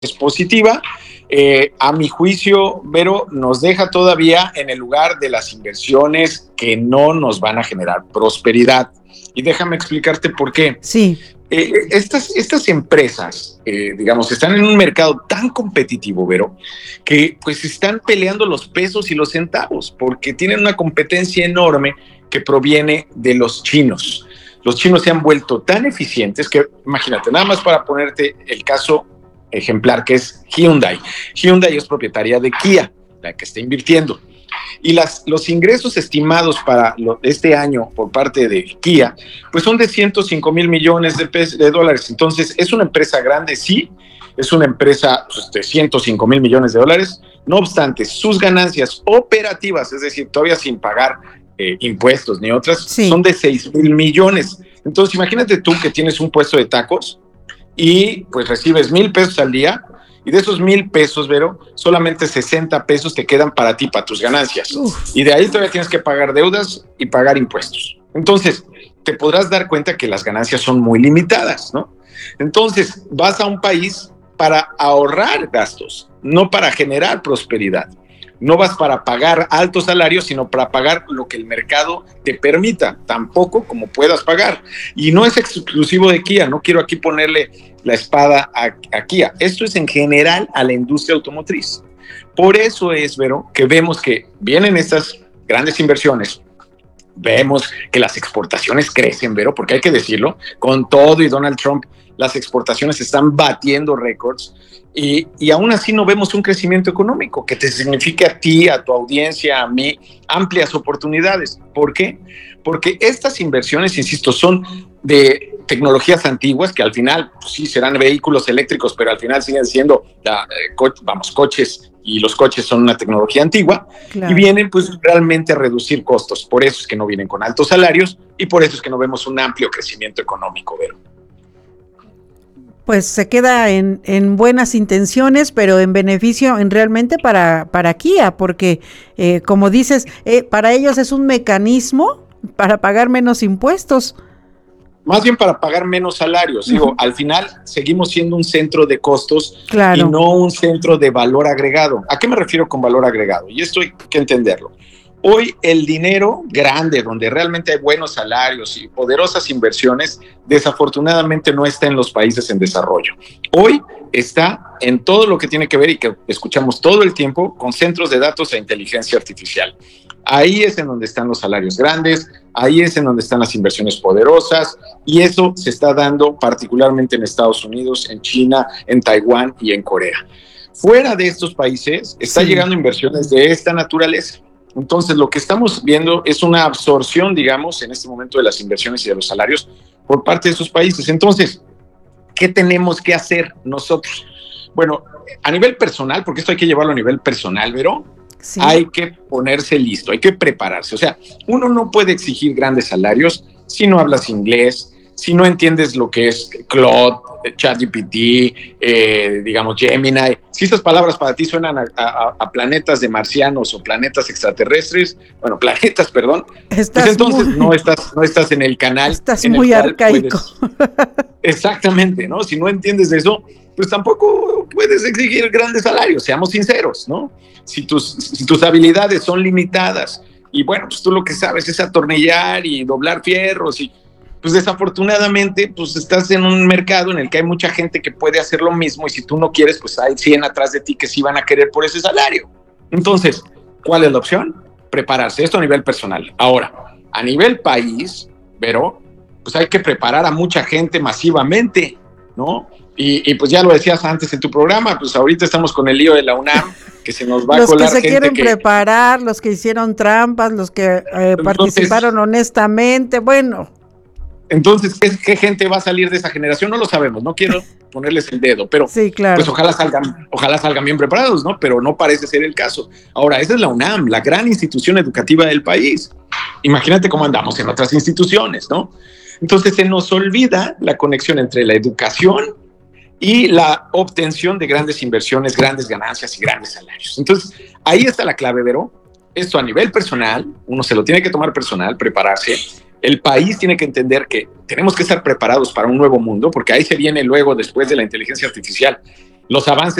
es positiva. A mi juicio, Vero, nos deja todavía en el lugar de las inversiones que no nos van a generar prosperidad. Y déjame explicarte por qué. Sí. Estas empresas, digamos, están en un mercado tan competitivo, Vero, que pues están peleando los pesos y los centavos, porque tienen una competencia enorme que proviene de los chinos. Los chinos se han vuelto tan eficientes que, imagínate, nada más para ponerte el caso ejemplar, que es Hyundai. Hyundai es propietaria de Kia, la que está invirtiendo. Y los ingresos estimados para este año por parte de Kia, pues son de 105 mil millones de dólares. Entonces, es una empresa grande, sí, es una empresa pues, de 105 mil millones de dólares. No obstante, sus ganancias operativas, es decir, todavía sin pagar impuestos ni otras, sí, son de 6 mil millones. Entonces, imagínate tú que tienes un puesto de tacos y pues recibes 1,000 pesos al día. Y de esos 1,000 pesos, Vero, solamente 60 pesos te quedan para ti, para tus ganancias. Y de ahí todavía tienes que pagar deudas y pagar impuestos. Entonces, te podrás dar cuenta que las ganancias son muy limitadas, ¿no? Entonces, vas a un país para ahorrar gastos, no para generar prosperidad. No vas para pagar altos salarios, sino para pagar lo que el mercado te permita, tampoco como puedas pagar. Y no es exclusivo de Kia, no quiero aquí ponerle la espada a Kia. Esto es en general a la industria automotriz. Por eso es, Vero, que vemos que vienen estas grandes inversiones. Vemos que las exportaciones crecen, Vero, porque hay que decirlo, con todo y Donald Trump, las exportaciones están batiendo récords. Y aún así no vemos un crecimiento económico que te signifique a ti, a tu audiencia, a mí, amplias oportunidades. ¿Por qué? Porque estas inversiones, insisto, son de tecnologías antiguas que al final, pues sí, serán vehículos eléctricos, pero al final siguen siendo, coches, y los coches son una tecnología antigua, claro, y vienen pues realmente a reducir costos. Por eso es que no vienen con altos salarios y por eso es que no vemos un amplio crecimiento económico, Vero. Pues se queda en buenas intenciones, pero en beneficio realmente para Kia, porque como dices, para ellos es un mecanismo para pagar menos impuestos. Más bien para pagar menos salarios. Digo, al final seguimos siendo un centro de costos, claro, y no un centro de valor agregado. ¿A qué me refiero con valor agregado? Y esto hay que entenderlo. Hoy el dinero grande, donde realmente hay buenos salarios y poderosas inversiones, desafortunadamente no está en los países en desarrollo. Hoy está en todo lo que tiene que ver y que escuchamos todo el tiempo con centros de datos e inteligencia artificial. Ahí es en donde están los salarios grandes, ahí es en donde están las inversiones poderosas, y eso se está dando particularmente en Estados Unidos, en China, en Taiwán y en Corea. Fuera de estos países está llegando inversiones de esta naturaleza. Entonces, lo que estamos viendo es una absorción, digamos, en este momento de las inversiones y de los salarios por parte de esos países. Entonces, ¿qué tenemos que hacer nosotros? Bueno, a nivel personal, porque esto hay que llevarlo a nivel personal, ¿verdad? Sí. Hay que ponerse listo, hay que prepararse. O sea, uno no puede exigir grandes salarios si no hablas inglés, si no entiendes lo que es Claude, ChatGPT, digamos Gemini. Si estas palabras para ti suenan a planetas de marcianos o planetas extraterrestres, bueno, planetas, perdón, pues entonces no estás en el canal. Estás en muy arcaico. Exactamente, ¿no? Si no entiendes eso, pues tampoco puedes exigir grandes salarios, seamos sinceros, ¿no? Si tus habilidades son limitadas y bueno, pues tú lo que sabes es atornillar y doblar fierros y pues desafortunadamente pues estás en un mercado en el que hay mucha gente que puede hacer lo mismo y si tú no quieres, pues hay 100 atrás de ti que sí van a querer por ese salario. Entonces, ¿cuál es la opción? Prepararse, esto a nivel personal. Ahora, a nivel país, pero pues hay que preparar a mucha gente masivamente, ¿no? Y pues ya lo decías antes en tu programa, pues ahorita estamos con el lío de la UNAM, que se nos va a colar gente. Los que se quieren preparar, los que hicieron trampas, los que participaron honestamente, bueno. Entonces, ¿qué gente va a salir de esa generación? No lo sabemos, no quiero ponerles el dedo, pero sí, claro, pues ojalá salgan bien preparados, ¿no? Pero no parece ser el caso. Ahora, esa es la UNAM, la gran institución educativa del país. Imagínate cómo andamos en otras instituciones, ¿no? Entonces, se nos olvida la conexión entre la educación y la obtención de grandes inversiones, grandes ganancias y grandes salarios. Entonces, ahí está la clave, Vero. Esto a nivel personal, uno se lo tiene que tomar personal, prepararse. El país tiene que entender que tenemos que estar preparados para un nuevo mundo, porque ahí se viene luego, después de la inteligencia artificial, los avances